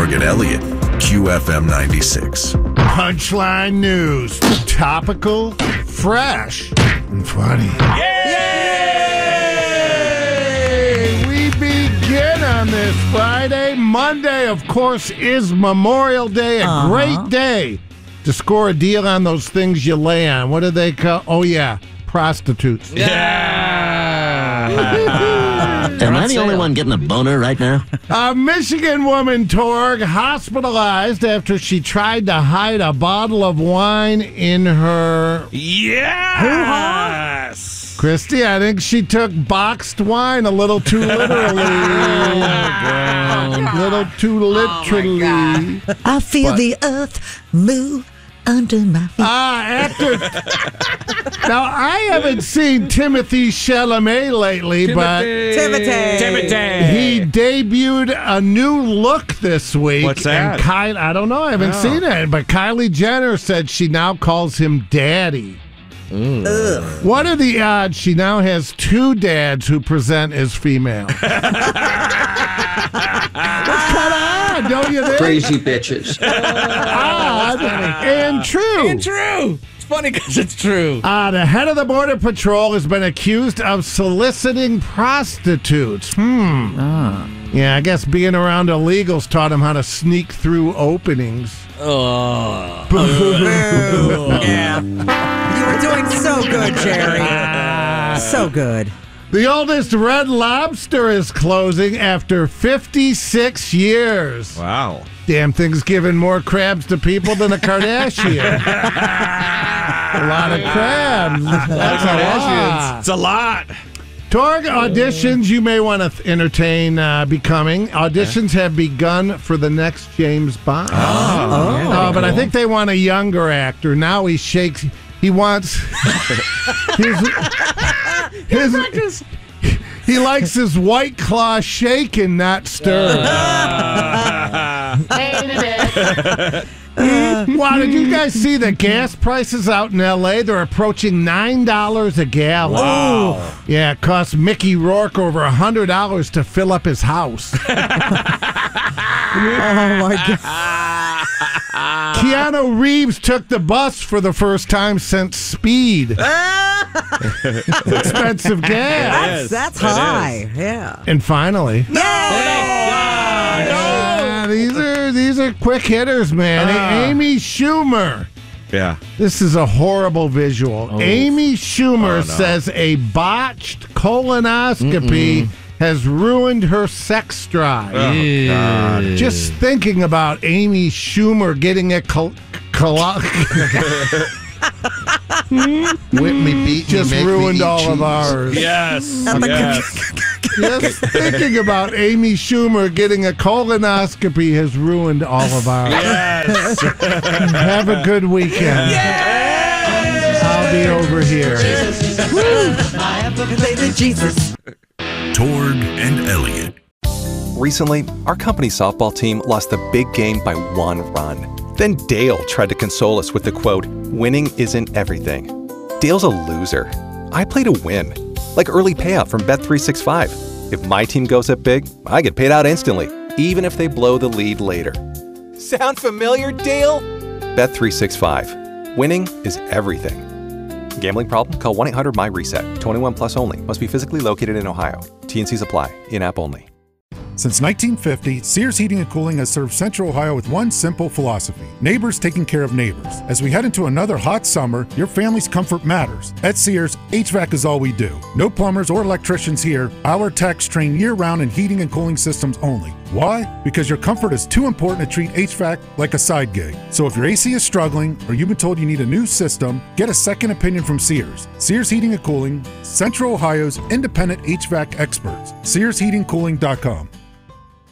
Torg and Elliott, QFM 96. Punchline news. Topical, fresh, and funny. Yay! We begin on this Friday. Monday, of course, is Memorial Day, a great day to score a deal on those things you lay on. What do they call? Oh, yeah, prostitutes. Am I the only one getting a boner right now? A Michigan woman, Torg, hospitalized after she tried to hide a bottle of wine in her... Yes! Christy, I think she took boxed wine a little too literally. A little too literally. I feel the earth move under my feet. Now, I haven't seen Timothy Chalamet lately, but Timothy. he debuted a new look this week. What's that? And I don't know. I haven't seen it, but Kylie Jenner said she now calls him Daddy. What are the odds she now has two dads who present as female? That's kind of odd, don't you think? Crazy bitches. Odd and true. It's true. It's funny because it's true. The head of the Border Patrol has been accused of soliciting prostitutes. Yeah, I guess being around illegals taught him how to sneak through openings. Yeah. You were doing so good, Jerry. So good. The oldest Red Lobster is closing after 56 years. Wow. Damn thing's giving more crabs to people than a Kardashian. A lot of crabs. That's a lot. It's a lot. Torg, auditions you may want to entertain becoming. Auditions have begun for the next James Bond. But I think they want a younger actor. Now he shakes. He wants he likes his White Claw shaken, not stirred. Wow, did you guys see the gas prices out in L.A.? They're approaching $9 a gallon. Wow. Yeah, it cost Mickey Rourke over $100 to fill up his house. Oh, my God. Keanu Reeves took the bus for the first time since Speed. Expensive gas. That's high. Yeah. And finally... These are quick hitters, man. Amy Schumer. Yeah. This is a horrible visual. Amy Schumer says a botched colonoscopy has ruined her sex drive. Oh, God. Just thinking about Amy Schumer getting a Whitney beat just me, ruined me all cheese. of ours. Yes. Just thinking about Amy Schumer getting a colonoscopy has ruined all of ours. Yes. Have a good weekend. I'll be over here. Jesus. Torg and Elliott. Recently, our company softball team lost the big game by 1 run. Then Dale tried to console us with the quote, "Winning isn't everything." Dale's a loser. I play to win. Like early payout from Bet365. If my team goes up big, I get paid out instantly, even if they blow the lead later. Sound familiar, Dale? Bet365. Winning is everything. Gambling problem? Call 1-800-MY-RESET. 21 plus only. Must be physically located in Ohio. T&Cs apply. In-app only. Since 1950, Sears Heating and Cooling has served Central Ohio with one simple philosophy: neighbors taking care of neighbors. As we head into another hot summer, your family's comfort matters. At Sears, HVAC is all we do. No plumbers or electricians here. Our techs train year-round in heating and cooling systems only. Why? Because your comfort is too important to treat HVAC like a side gig. So if your AC is struggling or you've been told you need a new system, get a second opinion from Sears. Sears Heating and Cooling, Central Ohio's independent HVAC experts. SearsHeatingCooling.com.